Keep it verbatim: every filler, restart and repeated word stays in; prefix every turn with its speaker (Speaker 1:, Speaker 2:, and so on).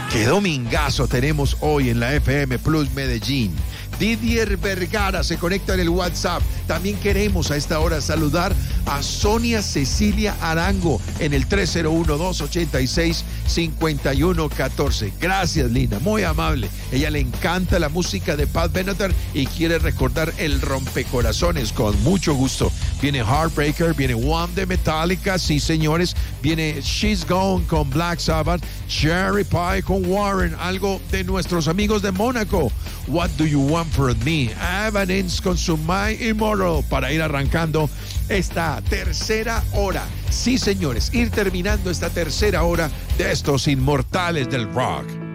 Speaker 1: Qué domingazo tenemos hoy en la F M Plus Medellín. Didier Vergara se conecta en el WhatsApp. También queremos a esta hora saludar a Sonia Cecilia Arango en el tres cero uno, dos ocho seis, cinco uno uno cuatro. Gracias, linda, muy amable. Ella le encanta la música de Pat Benatar y quiere recordar el rompecorazones con mucho gusto. Viene Heartbreaker, viene One de Metallica, sí señores. Viene She's Gone con Black Sabbath, Cherry Pie con Warren, algo de nuestros amigos de Mónaco. What Do You Want From Me, Evanescence con su My Immortal, para ir arrancando esta tercera hora. Sí, señores, ir terminando esta tercera hora de estos inmortales del rock.